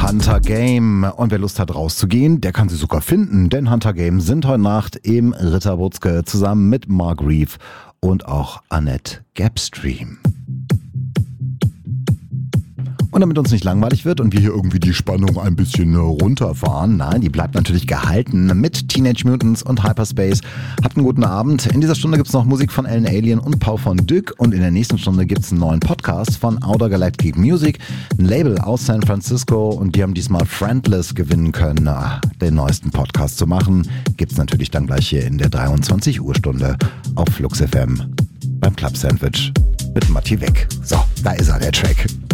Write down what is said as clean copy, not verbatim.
Hunter Game. Und wer Lust hat rauszugehen, der kann sie sogar finden, denn Hunter Game sind heute Nacht im Ritterbutzke zusammen mit Mark Reeve und auch Annette Gapstream. Und damit uns nicht langweilig wird und wir hier irgendwie die Spannung ein bisschen runterfahren, nein, die bleibt natürlich gehalten mit Teenage Mutants und Hyperspace. Habt einen guten Abend. In dieser Stunde gibt's noch Musik von Ellen Alien und Paul von Dyk und in der nächsten Stunde gibt's einen neuen Podcast von Outer Galactic Music, ein Label aus San Francisco, und die haben diesmal Friendless gewinnen können, den neuesten Podcast zu machen. Gibt's natürlich dann gleich hier in der 23 Uhr Stunde auf Flux FM beim Club Sandwich mit Matti Weg. So, da ist er, der Track.